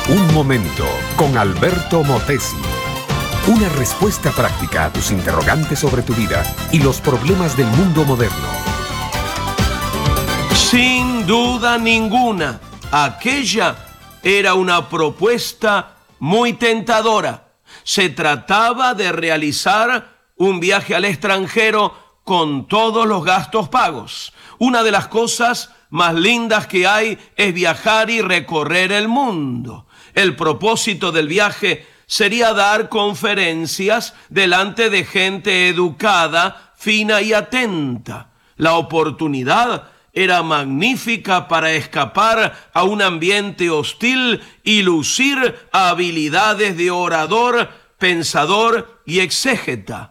Un momento con Alberto Motesi. Una respuesta práctica a tus interrogantes sobre tu vida y los problemas del mundo moderno. Sin duda ninguna, aquella era una propuesta muy tentadora. Se trataba de realizar un viaje al extranjero con todos los gastos pagos. Una de las cosas más lindas que hay es viajar y recorrer el mundo. El propósito del viaje sería dar conferencias delante de gente educada, fina y atenta. La oportunidad era magnífica para escapar a un ambiente hostil y lucir habilidades de orador, pensador y exégeta.